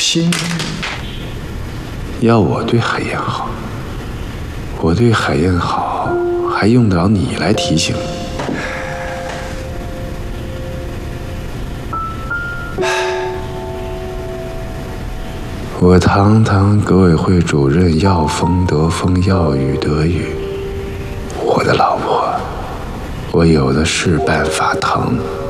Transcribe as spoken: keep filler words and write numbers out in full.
心，要我对海燕好，我对海燕好，还用得着你来提醒？我堂堂革委会主任，要风得风，要雨得雨。我的老婆，我有的是办法疼。